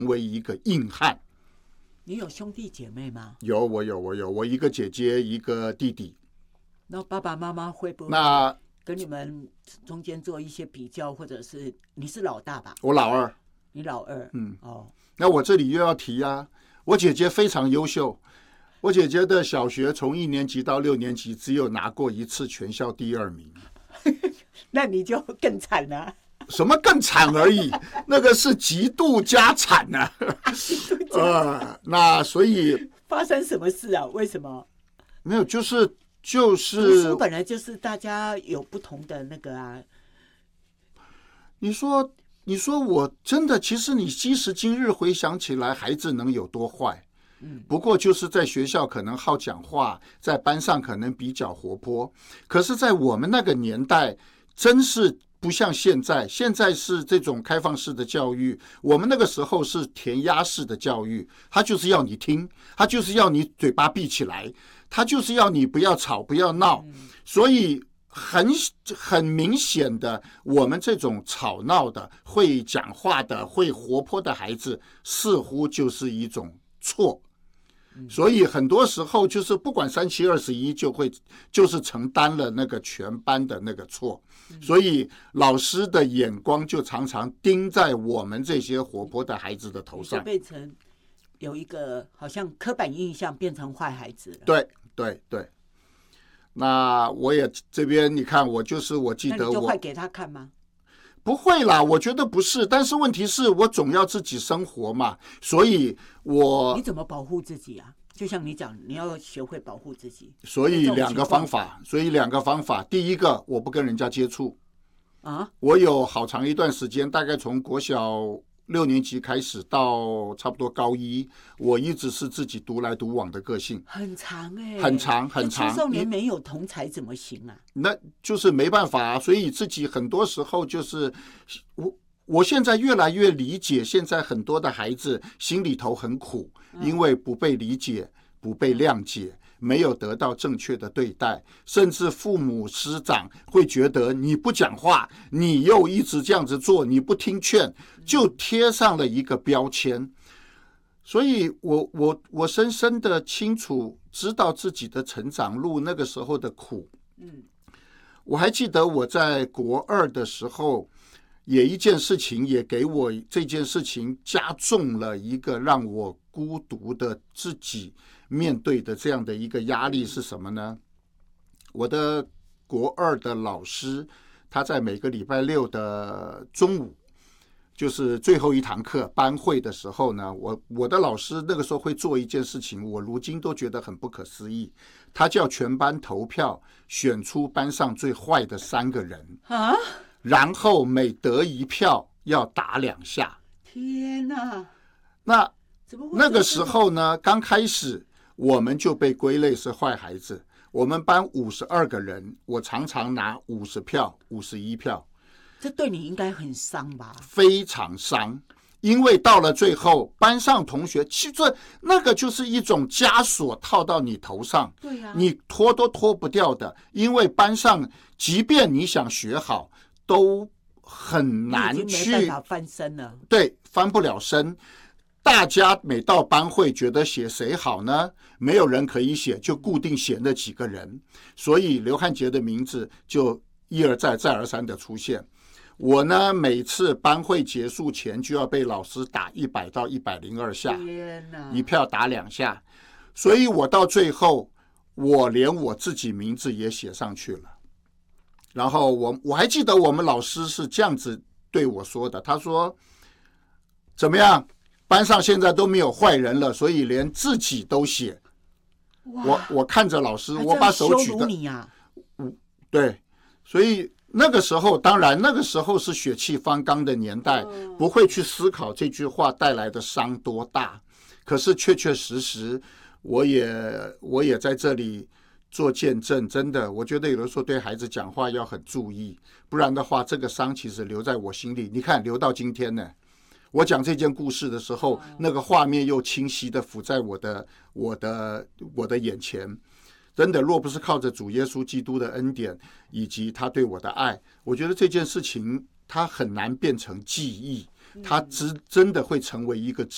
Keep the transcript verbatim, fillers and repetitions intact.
为一个硬汉。 你有兄弟姐妹吗？ 有，我有，我有，我一个姐姐，一个弟弟。 那爸爸妈妈会不会那跟你们中间做一些比较，或者是你是老大吧？ 我老二。 你老二， 嗯， 哦， 那我这里又要提啊，我姐姐非常优秀。我姐姐的小学从一年级到六年级只有拿过一次全校第二名。 那你就更惨了。 什么更惨而已？那个是极度加惨啊！呃，那所以发生什么事啊？为什么？ 没有，就是就是读书本来就是大家有不同的那个啊。 你说，你说我真的，其实你今时今日回想起来，孩子能有多坏？嗯，不过就是在学校可能好讲话，在班上可能比较活泼，可是，在我们那个年代，真是不像现在，现在是这种开放式的教育，我们那个时候是填鸭式的教育，他就是要你听，他就是要你嘴巴闭起来，他就是要你不要吵不要闹，所以很很明显的，我们这种吵闹的、会讲话的、会活泼的孩子，似乎就是一种错。所以很多时候就是不管三七二十一，就会就是承担了那个全班的那个错，所以老师的眼光就常常盯在我们这些活泼的孩子的头上， 就变成有一个好像刻板印象，变成坏孩子了。 对对对。那我也这边你看，我就是我记得我那你就坏给他看吗？ 不会啦，我觉得不是，但是问题是我总要自己生活嘛，所以我你怎么保护自己啊？就像你讲，你要学会保护自己。 所以两个方法，所以两个方法，第一个我不跟人家接触啊， 我有好长一段时间，大概从国小六年级开始到差不多高一，我一直是自己独来独往的个性， 很长哎、欸， 很长很长。 青少年没有同才怎么行啊？ 那就是没办法啊，所以自己很多时候就是我。我现在越来越理解，现在很多的孩子心里头很苦，因为不被理解、不被谅解，没有得到正确的对待，甚至父母师长会觉得你不讲话，你又一直这样子做，你不听劝，就贴上了一个标签。所以我我我深深的清楚知道自己的成长路那个时候的苦。嗯，我还记得我在国二的时候。也一件事情也给我这件事情加重了一个让我孤独的自己面对的这样的一个压力是什么呢？我的国二的老师，他在每个礼拜六的中午，就是最后一堂课班会的时候呢，我我的老师那个时候会做一件事情，我如今都觉得很不可思议。他叫全班投票选出班上最坏的三个人啊。然后每得一票要打两下。 天哪！ 那那个时候呢，刚开始我们就被归类是坏孩子。我们班五十二个人，我常常拿五十票、五十一票。 这对你应该很伤吧？ 非常伤，因为到了最后，班上同学其实那个就是一种枷锁套到你头上， 对啊， 你脱都脱不掉的。因为班上，即便你想学好。都很难去， 已经没办法翻身了。 对，翻不了身。大家每到班会觉得写谁好呢？没有人可以写，就固定写那几个人。所以刘汉杰的名字就一而再、再而三的出现。我呢，每次班会结束前就要被老师打一百到一百零二下，一票打两下。所以我到最后，我连我自己名字也写上去了。然后我我还记得我们老师是这样子对我说的，他说怎么样，班上现在都没有坏人了，所以连自己都写。我我看着老师，我把手举的， 你啊， 对，所以那个时候，当然那个时候是血气方刚的年代，不会去思考这句话带来的伤多大。可是确确实实，我也我也在这里做见证，真的，我觉得有的时候对孩子讲话要很注意，不然的话，这个伤其实留在我心里。你看，留到今天呢，我讲这件故事的时候，那个画面又清晰的浮在我的、我的、我的眼前。真的，若不是靠着主耶稣基督的恩典以及他对我的爱，我觉得这件事情它很难变成记忆，它真真的会成为一个